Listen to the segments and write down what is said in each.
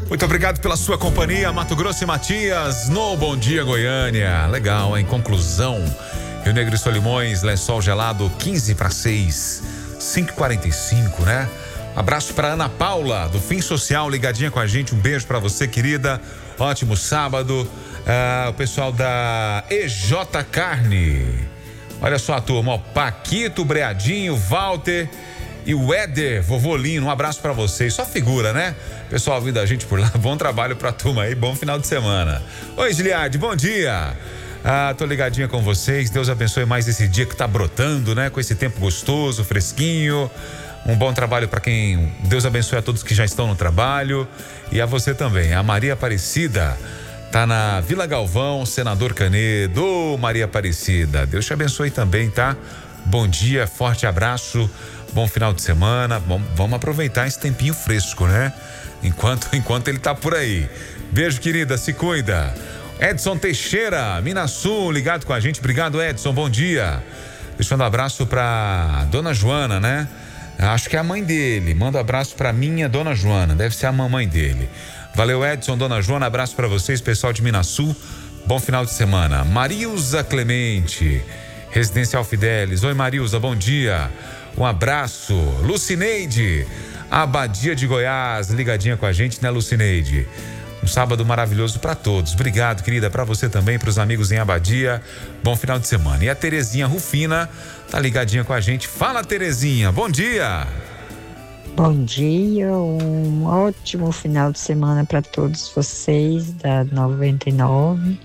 Muito obrigado pela sua companhia, Mato Grosso e Matias, no Bom Dia Goiânia. Legal, em conclusão, Rio Negro e Solimões, Lençol Gelado, 15:06, 5:45, né? Abraço para Ana Paula, do Fim Social, ligadinha com a gente. Um beijo para você, querida. Ótimo sábado. O pessoal da EJ Carne. Olha só a turma, ó, Paquito, Breadinho, Walter e o Éder, Vovô Lino. Um abraço para vocês. Só figura, né? Pessoal ouvindo a gente por lá. Bom trabalho pra turma aí. Bom final de semana. Oi, Giliardi, bom dia. Tô ligadinha com vocês. Deus abençoe mais esse dia que tá brotando, né? Com esse tempo gostoso, fresquinho. Um bom trabalho para quem... Deus abençoe a todos que já estão no trabalho. E a você também. A Maria Aparecida tá na Vila Galvão, Senador Canedo. Ô, Maria Aparecida, Deus te abençoe também, tá? Bom dia, forte abraço, bom final de semana. Vamos aproveitar esse tempinho fresco, né? Enquanto ele tá por aí. Beijo, querida, se cuida. Edson Teixeira, Minas Sul, ligado com a gente. Obrigado, Edson, bom dia. Deixando um abraço pra Dona Joana, né? Acho que é a mãe dele. Manda um abraço pra minha Dona Joana, deve ser a mamãe dele. Valeu, Edson, Dona Joana, abraço pra vocês, pessoal de Minas Sul. Bom final de semana. Marilza Clemente, Residencial Fidelis. Oi, Marilza, bom dia. Um abraço. Lucineide, Abadia de Goiás, ligadinha com a gente, né, Lucineide? Um sábado maravilhoso para todos. Obrigado, querida, para você também, para os amigos em Abadia. Bom final de semana. E a Terezinha Rufina tá ligadinha com a gente. Fala, Terezinha, bom dia. Bom dia, um ótimo final de semana para todos vocês da 99.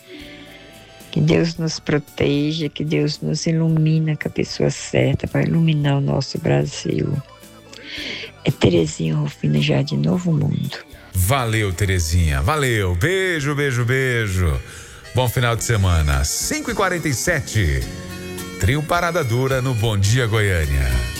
Que Deus nos proteja, que Deus nos ilumina com a pessoa certa para iluminar o nosso Brasil. É Terezinha Rufina, já de Novo Mundo. Valeu, Terezinha, valeu. Beijo, beijo, beijo. Bom final de semana. 5:47. Trio Parada Dura no Bom Dia Goiânia.